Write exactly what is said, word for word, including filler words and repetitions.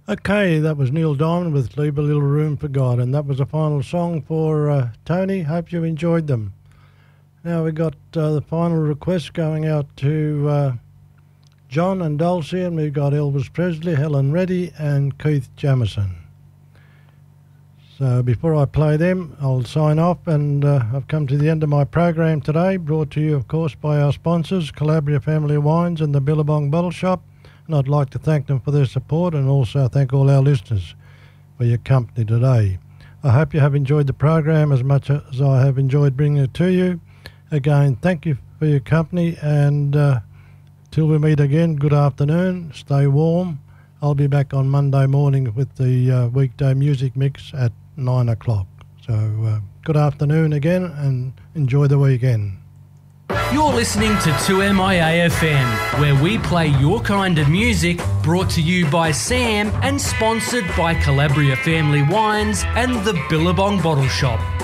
Okay, that was Neil Diamond with Leave a Little Room for God, and that was the final song for uh, Tony. Hope you enjoyed them. Now we got uh, the final request going out to uh, John and Dulcie, and we've got Elvis Presley, Helen Reddy, and Keith Jamison. So before I play them, I'll sign off, and uh, I've come to the end of my program today, brought to you, of course, by our sponsors, Calabria Family Wines and the Billabong Bottle Shop. And I'd like to thank them for their support, and also thank all our listeners for your company today. I hope you have enjoyed the program as much as I have enjoyed bringing it to you. Again, thank you for your company, and uh, till we meet again, good afternoon, stay warm. I'll be back on Monday morning with the uh, weekday music mix at nine o'clock. So uh, good afternoon again, and enjoy the weekend. You're listening to two M I A F M, where we play your kind of music, brought to you by Sam and sponsored by Calabria Family Wines and the Billabong Bottle Shop.